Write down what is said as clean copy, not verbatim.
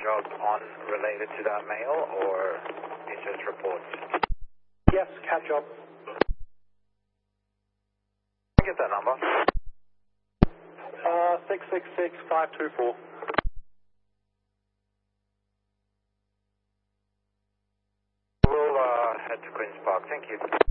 job on related to that mail, or it's just reports? Yes, cat job. Can I get that number? 666524. We'll head to Queen's Park. Thank you.